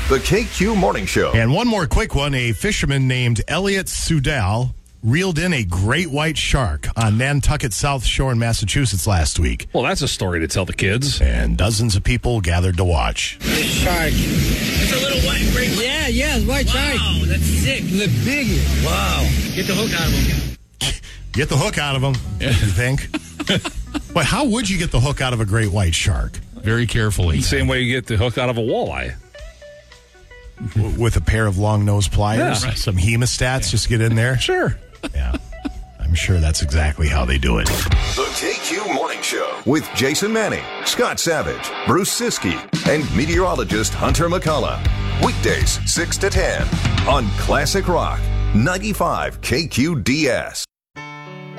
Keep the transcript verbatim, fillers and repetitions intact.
The K Q Morning Show. And one more quick one. A fisherman named Elliot Sudal reeled in a great white shark on Nantucket South Shore in Massachusetts last week. Well, that's a story to tell the kids. And dozens of people gathered to watch. The shark. It's a little white great. Yeah, yeah, white shark. Wow, that's sick. The biggest. Wow. Get the hook out of him. Get the hook out of them, you think? But how would you get the hook out of a great white shark? Very carefully. The same way you get the hook out of a walleye. W- with a pair of long nose pliers, Yeah, right. some hemostats, just get in there? Sure. Yeah. I'm sure that's exactly how they do it. The K Q Morning Show with Jason Manning, Scott Savage, Bruce Siskey, and meteorologist Hunter McCullough. Weekdays, six to ten on Classic Rock, ninety-five K Q D S.